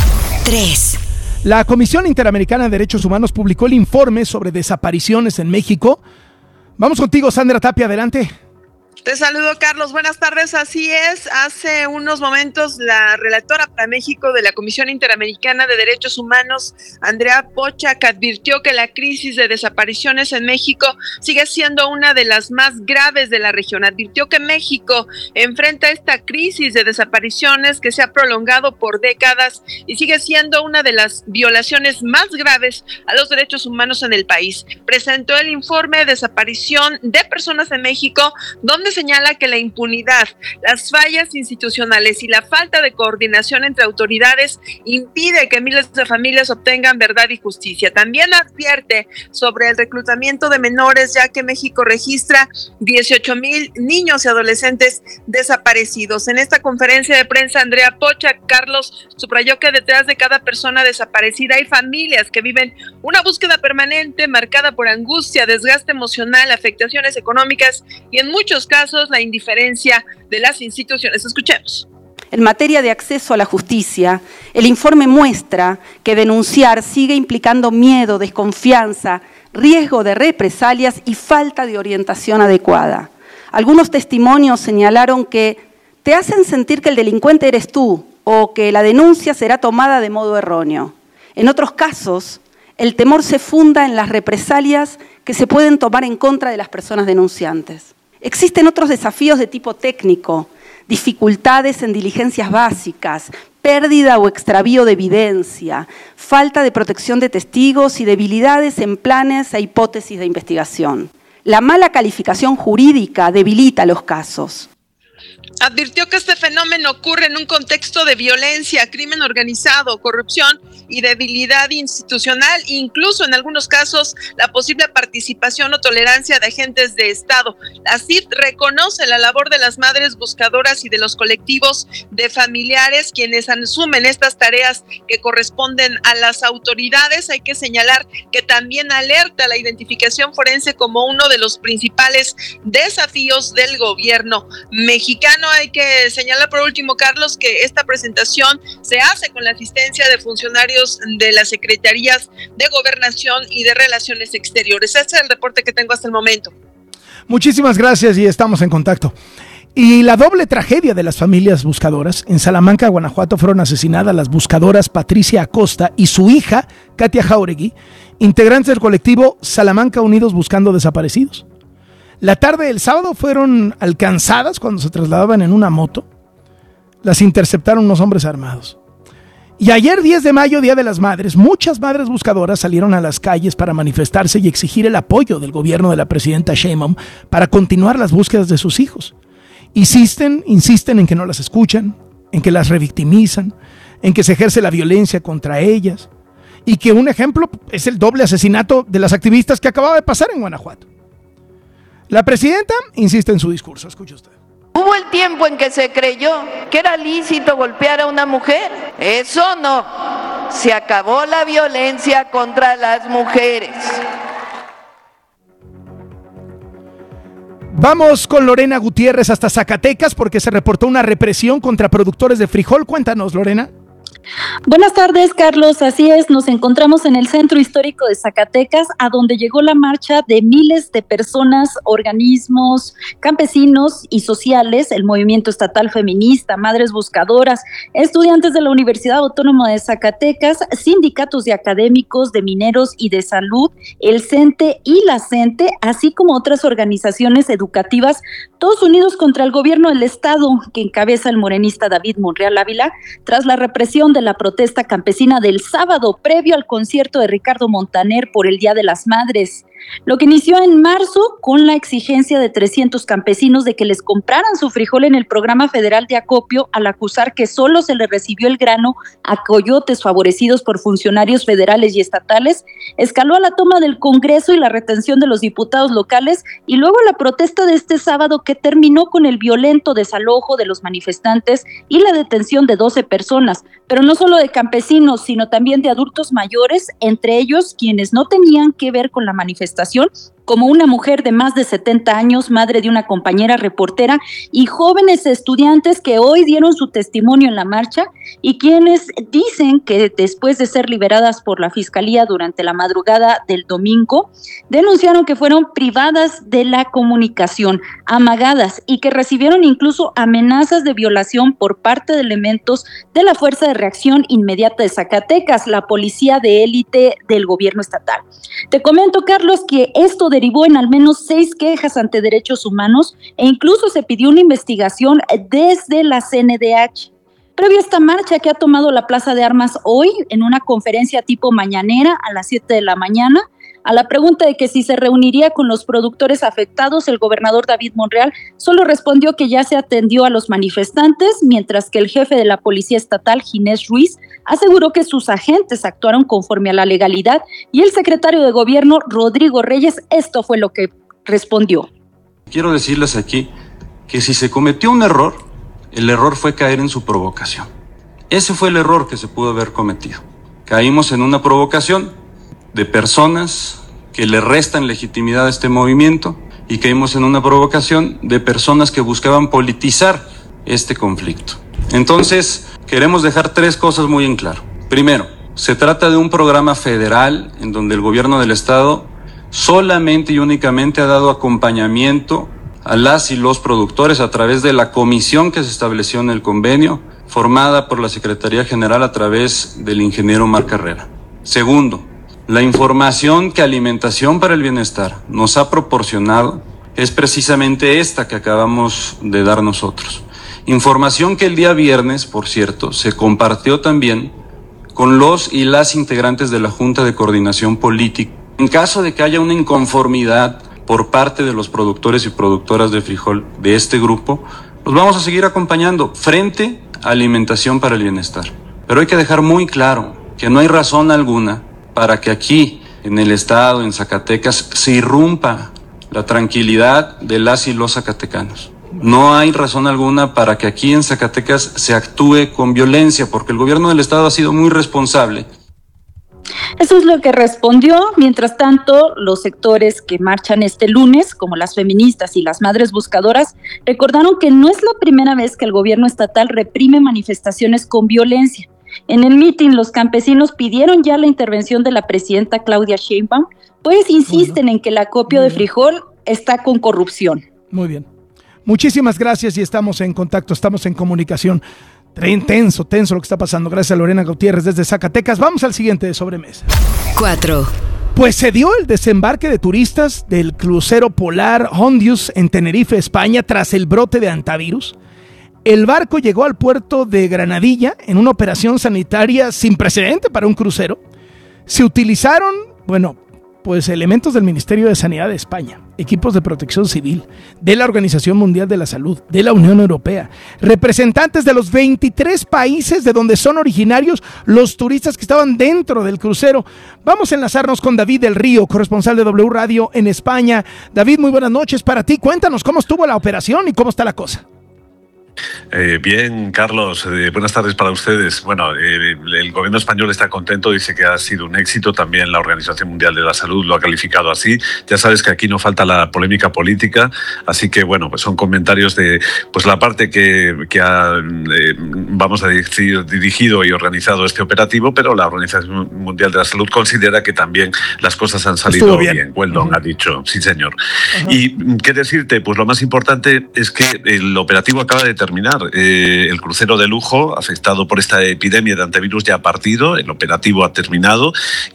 tres. La Comisión Interamericana de Derechos Humanos publicó el informe sobre desapariciones en México. Vamos contigo, Sandra Tapia, adelante. Te saludo, Carlos. Buenas tardes. Así es, hace unos momentos la relatora para México de la Comisión Interamericana de Derechos Humanos, Andrea Pochak, advirtió que la crisis de desapariciones en México sigue siendo una de las más graves de la región. Advirtió que México enfrenta esta crisis de desapariciones que se ha prolongado por décadas y sigue siendo una de las violaciones más graves a los derechos humanos en el país. Presentó el informe de desaparición de personas en México, donde señala que la impunidad, las fallas institucionales y la falta de coordinación entre autoridades impide que miles de familias obtengan verdad y justicia. También advierte sobre el reclutamiento de menores, ya que México registra dieciocho mil niños y adolescentes desaparecidos. En esta conferencia de prensa, Andrea Pochak, Carlos, subrayó que detrás de cada persona desaparecida hay familias que viven una búsqueda permanente marcada por angustia, desgaste emocional, afectaciones económicas y en muchos casos la indiferencia de las instituciones. Escuchemos. En materia de acceso a la justicia, el informe muestra que denunciar sigue implicando miedo, desconfianza, riesgo de represalias y falta de orientación adecuada. Algunos testimonios señalaron que te hacen sentir que el delincuente eres tú o que la denuncia será tomada de modo erróneo. En otros casos, el temor se funda en las represalias que se pueden tomar en contra de las personas denunciantes. Existen otros desafíos de tipo técnico, dificultades en diligencias básicas, pérdida o extravío de evidencia, falta de protección de testigos y debilidades en planes e hipótesis de investigación. La mala calificación jurídica debilita los casos. Advirtió que este fenómeno ocurre en un contexto de violencia, crimen organizado, corrupción y debilidad institucional, incluso en algunos casos la posible participación o tolerancia de agentes de Estado. La C I D reconoce la labor de las madres buscadoras y de los colectivos de familiares quienes asumen estas tareas que corresponden a las autoridades. Hay que señalar que también alerta la identificación forense como uno de los principales desafíos del gobierno mexicano. Hay que señalar por último, Carlos, que esta presentación se hace con la asistencia de funcionarios de las Secretarías de Gobernación y de Relaciones Exteriores. Este es el reporte que tengo hasta el momento. Muchísimas gracias y estamos en contacto. Y la doble tragedia de las familias buscadoras. En Salamanca, Guanajuato, fueron asesinadas las buscadoras Patricia Acosta y su hija, Katia Jauregui, integrantes del colectivo Salamanca Unidos Buscando Desaparecidos. La tarde del sábado fueron alcanzadas cuando se trasladaban en una moto. Las interceptaron unos hombres armados. Y ayer, diez de mayo, Día de las Madres, muchas madres buscadoras salieron a las calles para manifestarse y exigir el apoyo del gobierno de la presidenta Sheinbaum para continuar las búsquedas de sus hijos. Insisten, insisten en que no las escuchan, en que las revictimizan, en que se ejerce la violencia contra ellas y que un ejemplo es el doble asesinato de las activistas que acababa de pasar en Guanajuato. La presidenta insiste en su discurso, escuche usted. Hubo el tiempo en que se creyó que era lícito golpear a una mujer. Eso no. Se acabó la violencia contra las mujeres. Vamos con Lorena Gutiérrez hasta Zacatecas porque se reportó una represión contra productores de frijol. Cuéntanos, Lorena. Buenas tardes, Carlos. Así es, nos encontramos en el centro histórico de Zacatecas, a donde llegó la marcha de miles de personas, organismos, campesinos y sociales, el movimiento estatal feminista, madres buscadoras, estudiantes de la Universidad Autónoma de Zacatecas, sindicatos de académicos, de mineros y de salud, el CENTE y la CENTE, así como otras organizaciones educativas, todos unidos contra el gobierno del estado que encabeza el morenista David Monreal Ávila, tras la represión de la protesta campesina del sábado previo al concierto de Ricardo Montaner por el Día de las Madres. Lo que inició en marzo con la exigencia de trescientos campesinos de que les compraran su frijol en el programa federal de acopio, al acusar que solo se le recibió el grano a coyotes favorecidos por funcionarios federales y estatales, escaló a la toma del Congreso y la retención de los diputados locales, y luego la protesta de este sábado que terminó con el violento desalojo de los manifestantes y la detención de doce personas, pero no solo de campesinos, sino también de adultos mayores, entre ellos quienes no tenían que ver con la manifestación, como una mujer de más de setenta años, madre de una compañera reportera, y jóvenes estudiantes que hoy dieron su testimonio en la marcha y quienes dicen que después de ser liberadas por la Fiscalía durante la madrugada del domingo, denunciaron que fueron privadas de la comunicación, amagadas, y que recibieron incluso amenazas de violación por parte de elementos de la Fuerza de Reacción Inmediata de Zacatecas, la policía de élite del gobierno estatal. Te comento, Carlos, que esto derivó en al menos seis quejas ante derechos humanos e incluso se pidió una investigación desde la C N D H. Previo a esta marcha que ha tomado la Plaza de Armas hoy, en una conferencia tipo mañanera a las siete de la mañana, a la pregunta de que si se reuniría con los productores afectados, el gobernador David Monreal solo respondió que ya se atendió a los manifestantes, mientras que el jefe de la Policía Estatal, Ginés Ruiz, aseguró que sus agentes actuaron conforme a la legalidad, y el secretario de Gobierno, Rodrigo Reyes, esto fue lo que respondió. Quiero decirles aquí que si se cometió un error, el error fue caer en su provocación. Ese fue el error que se pudo haber cometido. Caímos en una provocación de personas que le restan legitimidad a este movimiento, y caímos en una provocación de personas que buscaban politizar este conflicto. Entonces, queremos dejar tres cosas muy en claro. Primero, se trata de un programa federal en donde el gobierno del estado solamente y únicamente ha dado acompañamiento a las y los productores a través de la comisión que se estableció en el convenio, formada por la Secretaría General a través del ingeniero Mar Carrera. Segundo, la información que Alimentación para el Bienestar nos ha proporcionado es precisamente esta que acabamos de dar nosotros. Información que el día viernes, por cierto, se compartió también con los y las integrantes de la Junta de Coordinación Política. En caso de que haya una inconformidad por parte de los productores y productoras de frijol de este grupo, los vamos a seguir acompañando frente a Alimentación para el Bienestar. Pero hay que dejar muy claro que no hay razón alguna para que aquí, en el estado, en Zacatecas, se irrumpa la tranquilidad de las y los zacatecanos. No hay razón alguna para que aquí en Zacatecas se actúe con violencia, porque el gobierno del estado ha sido muy responsable. Eso es lo que respondió. Mientras tanto, los sectores que marchan este lunes, como las feministas y las madres buscadoras, recordaron que no es la primera vez que el gobierno estatal reprime manifestaciones con violencia. En el mitin, los campesinos pidieron ya la intervención de la presidenta Claudia Sheinbaum, pues insisten en que el acopio de frijol está con corrupción. Muy bien. Muchísimas gracias y estamos en contacto, estamos en comunicación. Tenso, tenso lo que está pasando. Gracias a Lorena Gutiérrez desde Zacatecas. Vamos al siguiente de sobremesa. Cuatro. Pues se dio el desembarque de turistas del crucero polar Hondius en Tenerife, España, tras el brote de hantavirus. El barco llegó al puerto de Granadilla en una operación sanitaria sin precedente para un crucero. Se utilizaron, bueno, pues elementos del Ministerio de Sanidad de España, equipos de protección civil, de la Organización Mundial de la Salud, de la Unión Europea, representantes de los veintitrés países de donde son originarios los turistas que estaban dentro del crucero. Vamos a enlazarnos con David del Río, corresponsal de W Radio en España. David, muy buenas noches para ti. Cuéntanos cómo estuvo la operación y cómo está la cosa. Eh, bien, Carlos, eh, buenas tardes para ustedes. Bueno, eh, el gobierno español está contento, dice que ha sido un éxito. También la Organización Mundial de la Salud lo ha calificado así. Ya sabes que aquí no falta la polémica política, así que bueno, pues son comentarios de pues la parte que, que ha, eh, vamos a decir, dirigido y organizado este operativo, pero la Organización Mundial de la Salud considera que también las cosas han salido Estuvo bien. bien. Well done, uh-huh. ha dicho, sí señor. Uh-huh. Y qué decirte, pues lo más importante es que el operativo acaba de terminar. Eh, el crucero de lujo afectado por esta epidemia de antivirus ya ha partido, el operativo ha terminado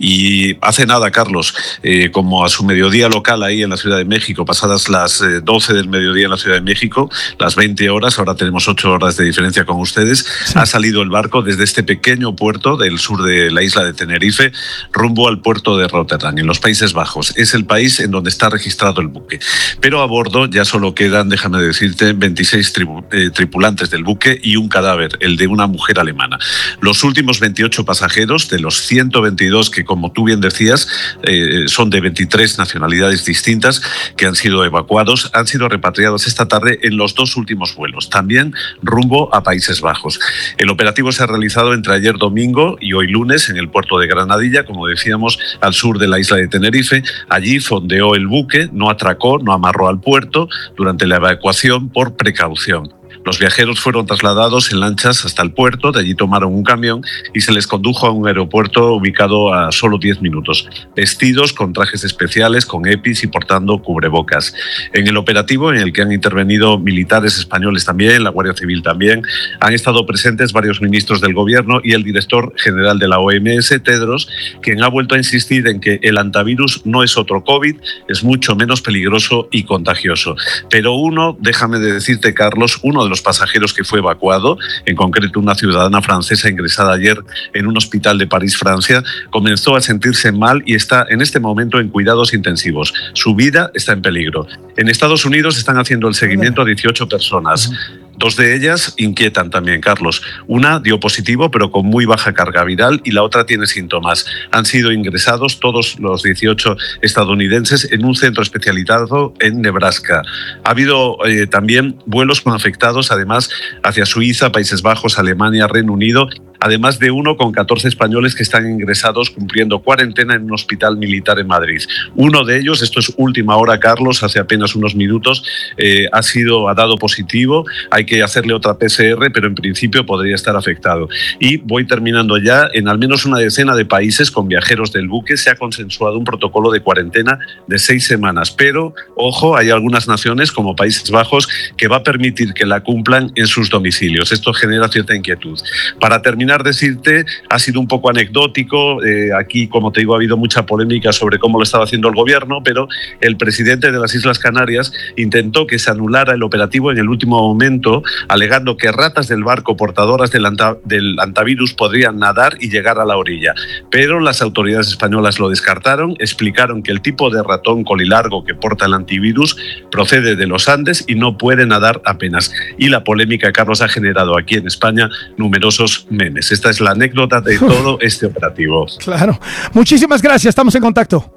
y hace nada, Carlos, eh, como a su mediodía local ahí en la Ciudad de México, pasadas las eh, doce del mediodía en la Ciudad de México, las veinte horas, ahora tenemos ocho horas de diferencia con ustedes, sí. ha salido el barco desde este pequeño puerto del sur de la isla de Tenerife rumbo al puerto de Rotterdam, en los Países Bajos. Es el país en donde está registrado el buque. Pero a bordo ya solo quedan, déjame decirte, veintiséis tribu, eh, tripulantes del buque y un cadáver, el de una mujer alemana. Los últimos veintiocho pasajeros, de los ciento veintidós que, como tú bien decías, eh, son de veintitrés nacionalidades distintas que han sido evacuados, han sido repatriados esta tarde en los dos últimos vuelos, también rumbo a Países Bajos. El operativo se ha realizado entre ayer domingo y hoy lunes en el puerto de Granadilla, como decíamos, al sur de la isla de Tenerife. Allí fondeó el buque, no atracó, no amarró al puerto durante la evacuación por precaución. Los viajeros fueron trasladados en lanchas hasta el puerto, de allí tomaron un camión y se les condujo a un aeropuerto ubicado a solo diez minutos, vestidos con trajes especiales, con EPIs y portando cubrebocas. En el operativo, en el que han intervenido militares españoles también, la Guardia Civil también, han estado presentes varios ministros del gobierno y el director general de la O M S, Tedros, quien ha vuelto a insistir en que el antivirus no es otro COVID, es mucho menos peligroso y contagioso. Pero uno, déjame de decirte, Carlos, uno de los pasajeros que fue evacuado, en concreto una ciudadana francesa ingresada ayer en un hospital de París, Francia, comenzó a sentirse mal y está en este momento en cuidados intensivos. Su vida está en peligro. En Estados Unidos están haciendo el seguimiento a dieciocho personas. Dos de ellas inquietan también, Carlos. Una dio positivo, pero con muy baja carga viral, y la otra tiene síntomas. Han sido ingresados todos los dieciocho estadounidenses en un centro especializado en Nebraska. Ha habido eh, también vuelos con afectados, además, hacia Suiza, Países Bajos, Alemania, Reino Unido, además de uno con catorce españoles que están ingresados cumpliendo cuarentena en un hospital militar en Madrid. Uno de ellos, esto es última hora, Carlos, hace apenas unos minutos, eh, ha sido, ha dado positivo. Hay que hacerle otra P C R, pero en principio podría estar afectado. Y voy terminando ya. En al menos una decena de países con viajeros del buque se ha consensuado un protocolo de cuarentena de seis semanas. Pero, ojo, hay algunas naciones, como Países Bajos, que va a permitir que la cumplan en sus domicilios. Esto genera cierta inquietud. Para terminar, decirte, ha sido un poco anecdótico. Eh, aquí, como te digo, ha habido mucha polémica sobre cómo lo estaba haciendo el gobierno, pero el presidente de las Islas Canarias intentó que se anulara el operativo en el último momento, alegando que ratas del barco portadoras del, anta, del antivirus podrían nadar y llegar a la orilla. Pero las autoridades españolas lo descartaron, explicaron que el tipo de ratón colilargo que porta el antivirus procede de los Andes y no puede nadar apenas. Y la polémica, Carlos, ha generado aquí en España numerosos memes. Esta es la anécdota de todo este operativo. Claro. Muchísimas gracias. Estamos en contacto.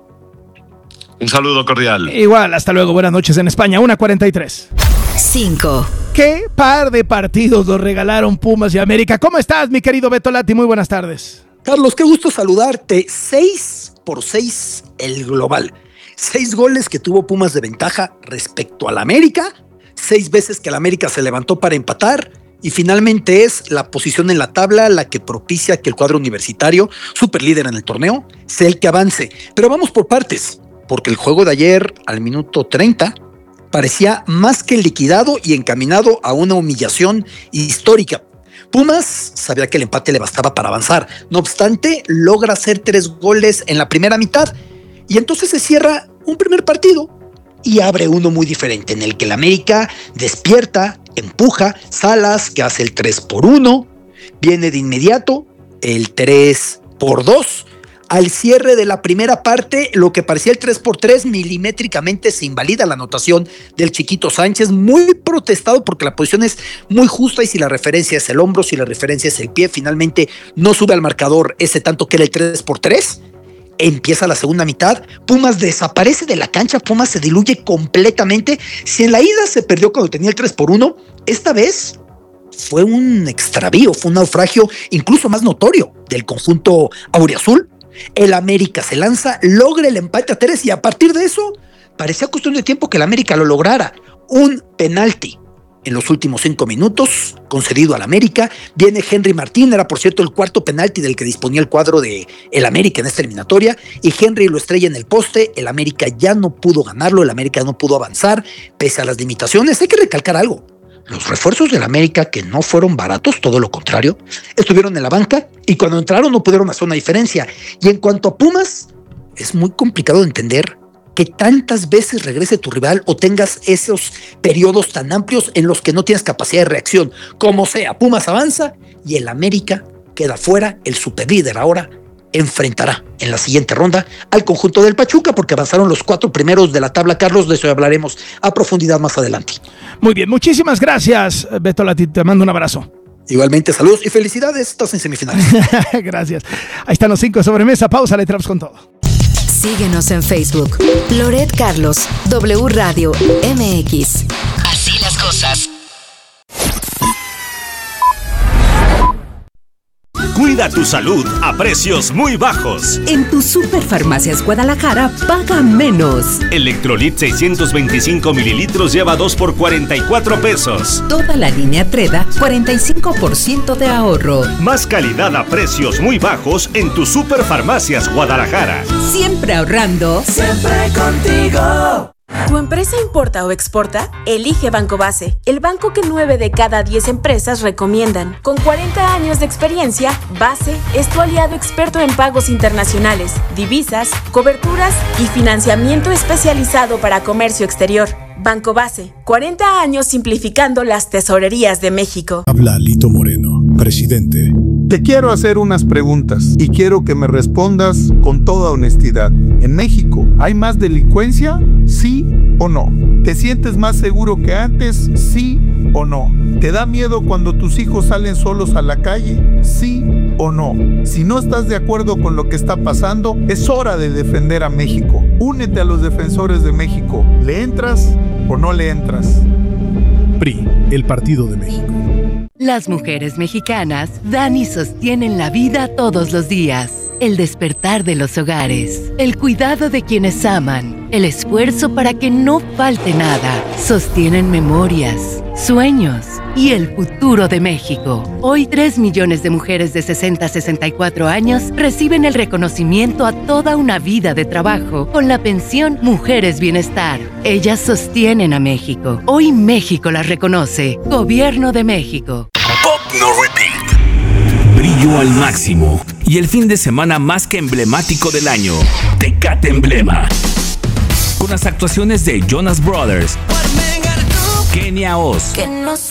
Un saludo cordial. Igual, hasta luego. Buenas noches en España. una cuarenta y tres. cinco. ¿Qué par de partidos nos regalaron Pumas y América? ¿Cómo estás, mi querido Beto Lati? Muy buenas tardes. Carlos, qué gusto saludarte. seis por seis el global. Seis goles que tuvo Pumas de ventaja respecto al América. Seis veces que el América se levantó para empatar. Y finalmente es la posición en la tabla la que propicia que el cuadro universitario, superlíder en el torneo, sea el que avance. Pero vamos por partes, porque el juego de ayer, al minuto treinta, parecía más que liquidado y encaminado a una humillación histórica. Pumas sabía que el empate le bastaba para avanzar. No obstante, logra hacer tres goles en la primera mitad. Y entonces se cierra un primer partido y abre uno muy diferente, en el que el América despierta, empuja, Salas, que hace el tres por uno, viene de inmediato el tres por dos, al cierre de la primera parte, lo que parecía el tres por tres, milimétricamente se invalida la anotación del Chiquito Sánchez, muy protestado porque la posición es muy justa y si la referencia es el hombro, si la referencia es el pie, finalmente no sube al marcador ese tanto que era el tres por tres. Empieza la segunda mitad, Pumas desaparece de la cancha, Pumas se diluye completamente. Si en la ida se perdió cuando tenía el tres por uno, esta vez fue un extravío, fue un naufragio incluso más notorio del conjunto auriazul. El América se lanza, logra el empate a tres y a partir de eso parecía cuestión de tiempo que el América lo lograra. Un penalti en los últimos cinco minutos concedido al América. Viene Henry Martín, era por cierto el cuarto penalti del que disponía el cuadro de el América en esta eliminatoria, y Henry lo estrella en el poste. El América ya no pudo ganarlo, el América no pudo avanzar pese a las limitaciones. Hay que recalcar algo: los refuerzos del América, que no fueron baratos, todo lo contrario, estuvieron en la banca y cuando entraron no pudieron hacer una diferencia. Y en cuanto a Pumas, es muy complicado de entender que tantas veces regrese tu rival o tengas esos periodos tan amplios en los que no tienes capacidad de reacción. Como sea, Pumas avanza y el América queda fuera. El superlíder ahora enfrentará en la siguiente ronda al conjunto del Pachuca, porque avanzaron los cuatro primeros de la tabla. Carlos, de eso hablaremos a profundidad más adelante. Muy bien, muchísimas gracias, Beto Lati, te mando un abrazo. Igualmente, saludos y felicidades, estás en semifinales. Gracias. Ahí están los cinco sobremesa, pausa, le entramos con todo. Síguenos en Facebook, Loret Carlos, W Radio M X. Así las cosas. Cuida tu salud a precios muy bajos. En tu Superfarmacias Guadalajara, paga menos. Electrolit seiscientos veinticinco mililitros lleva dos por cuarenta y cuatro pesos. Toda la línea Treda, cuarenta y cinco por ciento de ahorro. Más calidad a precios muy bajos en tu Superfarmacias Guadalajara. Siempre ahorrando. Siempre contigo. ¿Tu empresa importa o exporta? Elige Banco Base, el banco que nueve de cada diez empresas recomiendan. Con cuarenta años de experiencia, Base es tu aliado experto en pagos internacionales, divisas, coberturas y financiamiento especializado para comercio exterior. Banco Base, cuarenta años simplificando las tesorerías de México. Habla Lito Moreno, presidente. Te quiero hacer unas preguntas y quiero que me respondas con toda honestidad. ¿En México hay más delincuencia? ¿Sí o no? ¿Te sientes más seguro que antes? ¿Sí o no? ¿Te da miedo cuando tus hijos salen solos a la calle? ¿Sí o no? Si no estás de acuerdo con lo que está pasando, es hora de defender a México. Únete a los defensores de México. ¿Le entras o no le entras? P R I, el Partido de México. Las mujeres mexicanas dan y sostienen la vida todos los días. El despertar de los hogares, el cuidado de quienes aman, el esfuerzo para que no falte nada. Sostienen memorias, sueños y el futuro de México. Hoy tres millones de mujeres de sesenta a sesenta y cuatro años reciben el reconocimiento a toda una vida de trabajo con la pensión Mujeres Bienestar. Ellas sostienen a México. Hoy México las reconoce. Gobierno de México. Pop No Repeat. Brillo al máximo. Y el fin de semana más que emblemático del año. Tecate Emblema. Con las actuaciones de Jonas Brothers, Kenia Oz,